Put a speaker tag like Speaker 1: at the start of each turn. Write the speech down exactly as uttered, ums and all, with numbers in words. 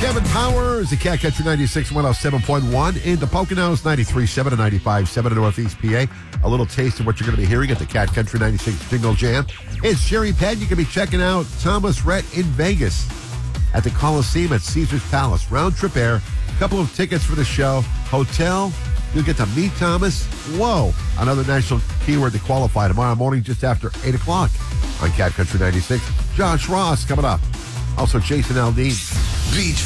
Speaker 1: Kevin Powers, the Cat Country ninety-six one oh seven point one in the Poconos, ninety-three point seven and ninety-five point seven in Northeast P A. A little taste of what you're going to be hearing at the Cat Country ninety-six Jingle Jam. It's Sherry Penn. You can be checking out Thomas Rhett in Vegas at the Coliseum at Caesars Palace. Round trip air, a couple of tickets for the show, hotel. You'll get to meet Thomas. Whoa. Another national keyword to qualify tomorrow morning just after eight o'clock on Cat Country ninety-six. Josh Ross coming up. Also, Jason Aldean.
Speaker 2: Beach